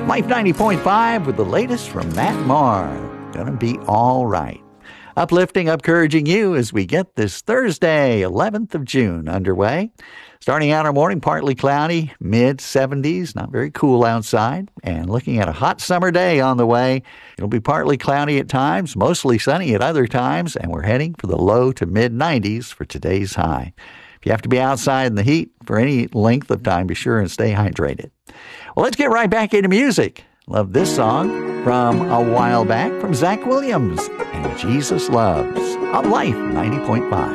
Life 90.5 with the latest from Matt Maher. Gonna be all right. Uplifting, encouraging you as we get this Thursday, 11th of June, underway. Starting out our morning, partly cloudy, mid-70s, not very cool outside. And looking at a hot summer day on the way. It'll be partly cloudy at times, mostly sunny at other times, and we're heading for the low to mid-90s for today's high. If you have to be outside in the heat for any length of time, be sure and stay hydrated. Well, let's get right back into music. Love this song from a while back from Zach Williams and Jesus Loves on Life 90.5.